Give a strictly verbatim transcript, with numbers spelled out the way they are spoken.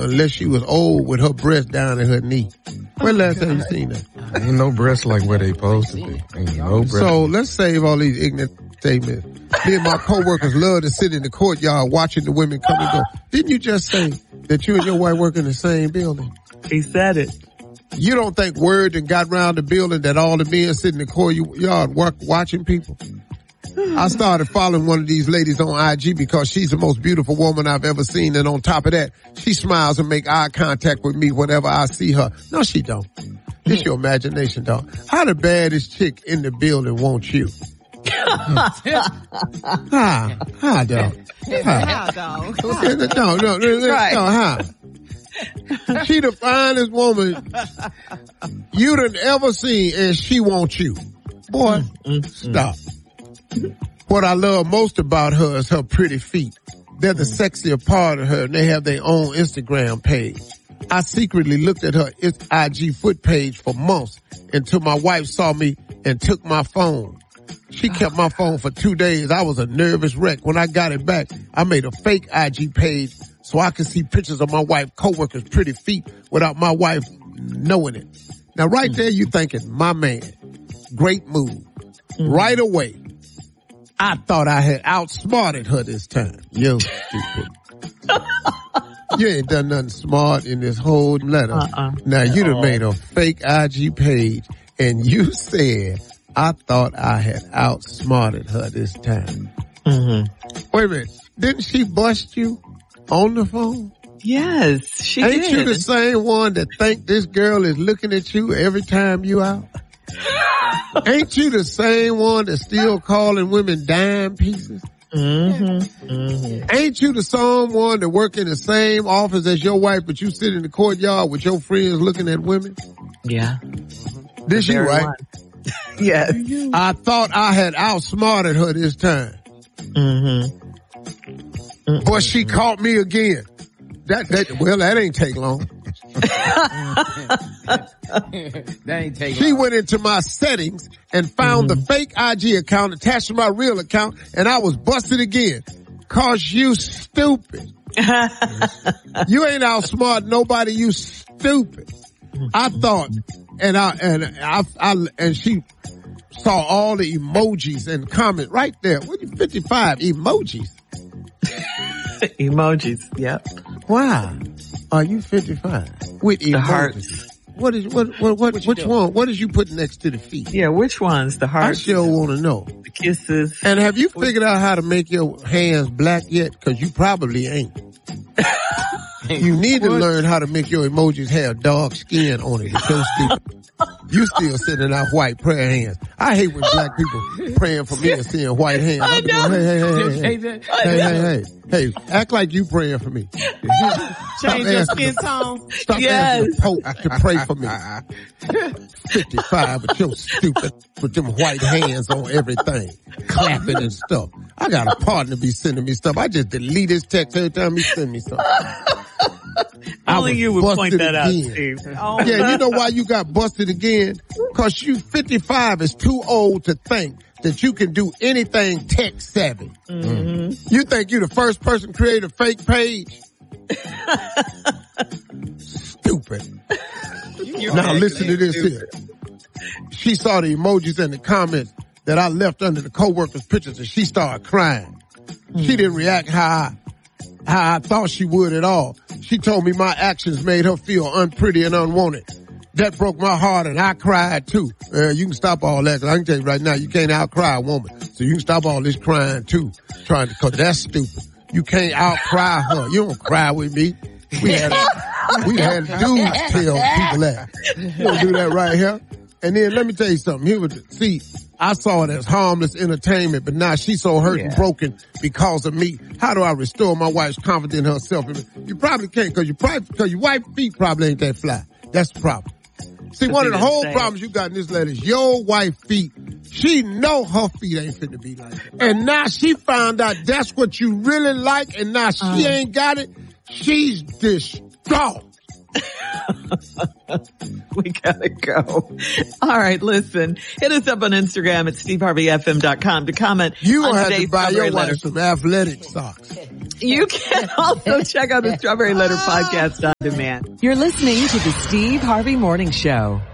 unless she was old with her breast down at her knee. When last time you seen that? Ain't no breasts like where they supposed to be. Ain't no breasts. So let's save all these ignorant statements. Me and my coworkers love to sit in the courtyard watching the women come and go. Didn't you just say that you and your wife work in the same building? He said it. You don't think word and got around the building that all the men sit in the courtyard work watching people? I started following one of these ladies on I G because she's the most beautiful woman I've ever seen. And on top of that, she smiles and make eye contact with me whenever I see her. No, she don't. It's your imagination, dog. How the baddest chick in the building want you? How? How, dog? How, dog? No, no, no, no, how? She the finest woman you done ever seen, and she wants you. Boy, stop. What I love most about her is her pretty feet. They're the sexier part of her, and they have their own Instagram page. I secretly looked at her I G foot page for months until my wife saw me and took my phone. She kept my phone for two days. I was a nervous wreck. When I got it back, I made a fake I G page so I could see pictures of my wife's coworkers' pretty feet without my wife knowing it. Now, right there, you thinking, my man, great move. Right away, I thought I had outsmarted her this time. You stupid. You ain't done nothing smart in this whole letter. Uh-uh. Now, you done made a fake I G page, and you said, I thought I had outsmarted her this time. Mm-hmm. Wait a minute. Didn't she bust you on the phone? Yes, she Ain't did. Ain't you the same one that think this girl is looking at you every time you out? Ain't you the same one that's still calling women dime pieces? Mm-hmm. Mm-hmm. Ain't you the same one that work in the same office as your wife, but you sit in the courtyard with your friends looking at women? Yeah. This you, right? One. Yes. I thought I had outsmarted her this time. Mm-hmm. Mm-hmm. But she caught me again. That, that, well, that ain't take long. That ain't take She long. went into my settings and found mm-hmm. the fake I G account attached to my real account, and I was busted again. Cause you stupid. You ain't outsmart nobody, you stupid. I thought, and I, and I, I, and she saw all the emojis and comment right there. What are you, fifty-five emojis? Emojis, yep. Why are you fifty-five? With the emojis. Hearts. What is, what, what, what, what which doing? one? What did you put next to the feet? Yeah, which ones? The hearts? I sure want to know. The kisses. And have you figured out how to make your hands black yet? Cause you probably ain't. You need to learn how to make your emojis have dark skin on it. It's so stupid. You still sending out white prayer hands. I hate when black people praying for me and seeing white hands. I I'm know. Going, hey, hey, hey, hey, hey, hey, hey, hey, hey, hey, act like you praying for me. Change your skin tone. Stop Yes. asking the Pope to pray for me. fifty-five with your stupid, with them white hands on everything, clapping and stuff. I got a partner be sending me stuff. I just delete his text every time he send me something. Only you would point that out, Steve. Oh. Yeah, you know why you got busted again? Cause you fifty-five is too old to think that you can do anything tech savvy. Mm-hmm. You think you the first person to create a fake page? Stupid. Now listen to this here. She saw the emojis and the comments that I left under the coworkers' pictures, and she started crying. Mm-hmm. She didn't react how I, how I thought she would at all. She told me my actions made her feel unpretty and unwanted. That broke my heart, and I cried too. Uh, you can stop all that, 'cause I can tell you right now, you can't outcry a woman. So you can stop all this crying too. Trying to, 'cause that's stupid. You can't outcry her. You don't cry with me. We had, we had dudes tell people that. You don't do that right here. And then let me tell you something. Here was the, see, I saw it as harmless entertainment, but now she's so hurt yeah. and broken because of me. How do I restore my wife's confidence in herself? You probably can't, because you probably, because your wife's feet probably ain't that fly. That's the problem. See, one of the whole problems you got in this letter is your wife's feet. She know her feet ain't fit to be like that. And now she found out that's what you really like, and now she uh. ain't got it. She's distraught. We gotta go. All right, listen. Hit us up on Instagram at steve harvey f m dot com to comment. You on gonna have to today's buy your Strawberry wife some athletic socks. You can also check out the Strawberry Letter podcast on demand. You're listening to the Steve Harvey Morning Show.